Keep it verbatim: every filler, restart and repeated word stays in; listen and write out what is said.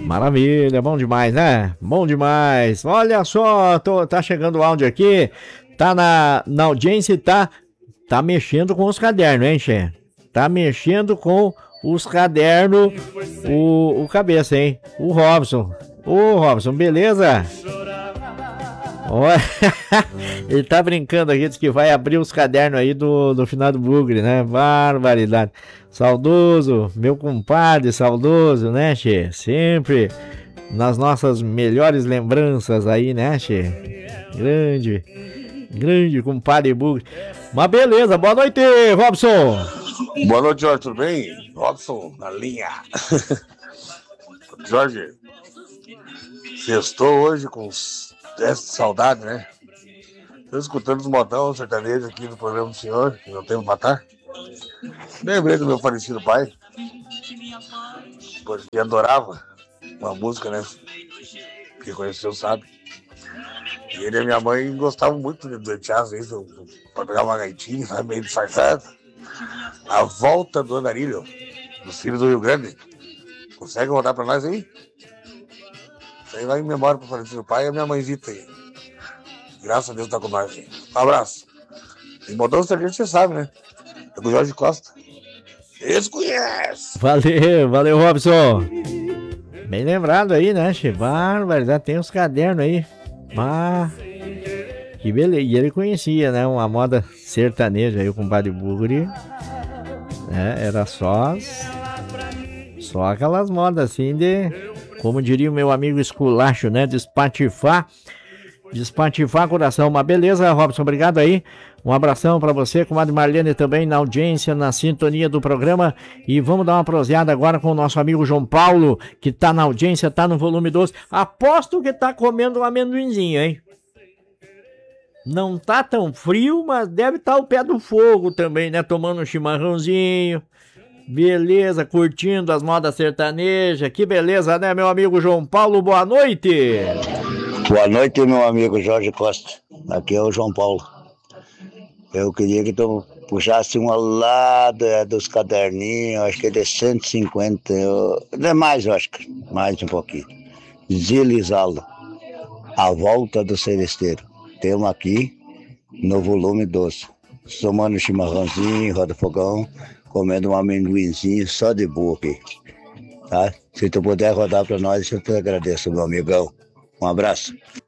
Maravilha, bom demais, né? Bom demais. Olha só, tô, tá chegando o áudio aqui, tá na, na audiência e tá, tá mexendo com os cadernos, hein, Che? Tá mexendo com os cadernos, o, o cabeça, hein? O Robson. Ô, Robson, beleza? Olha, ele tá brincando aqui, diz que vai abrir os cadernos aí do, do finado Bugre, né? Barbaridade. Saudoso, meu compadre saudoso, né, Che? Sempre nas nossas melhores lembranças aí, né, Che? Grande, grande compadre Bugre. Mas beleza, boa noite, Robson. Boa noite, Jorge, tudo bem? Robson, na linha. Jorge, sextou hoje com os testes de saudade, né? Estou escutando os modão sertanejos aqui no programa do senhor, que não tem matar. Lembrei do meu falecido pai, porque adorava uma música, né? Quem conheceu sabe. E ele e a minha mãe gostavam muito de dançar, às vezes, para pegar uma gaitinha, sabe, meio disfarçada. A Volta do Andarilho, dos Filhos do Rio Grande. Consegue rodar para nós aí? Isso aí vai em memória para o falecido pai e a minha mãezita aí. Graças a Deus tá com nós aí. Um abraço. E modão sertanejo, você sabe, né? É do Jorge Costa. Eles conhecem. Valeu, valeu, Robson. Bem lembrado aí, né, Che? Barbaridade, tem uns cadernos aí. Ah, que beleza. E ele conhecia, né? Uma moda sertaneja aí, o compadre Bugre. Né? Era só. Só aquelas modas assim de. Como diria o meu amigo Esculacho, né? Despatifar. Despatifar coração. Mas beleza, Robson, obrigado aí. Um abração pra você, comadre Marlene, também na audiência, na sintonia do programa. E vamos dar uma proseada agora com o nosso amigo João Paulo, que tá na audiência, tá no volume doze. Aposto que tá comendo um amendoinzinho, hein? Não tá tão frio, mas deve estar tá o pé do fogo também, né? Tomando um chimarrãozinho. Beleza, curtindo as modas sertanejas. Que beleza, né, meu amigo João Paulo? Boa noite. Boa noite, meu amigo Jorge Costa. Aqui é o João Paulo. Eu queria que tu puxasse uma lá de, dos caderninhos, acho que é de cento e cinquenta, eu, é mais, eu acho que mais um pouquinho. Zilizalo, A Volta do Celesteiro. Temos aqui no volume doze. Tomando chimarrãozinho, roda fogão, comendo um amendoinzinho só de boa aqui. Tá? Se tu puder rodar para nós, eu te agradeço, meu amigão. Um abraço.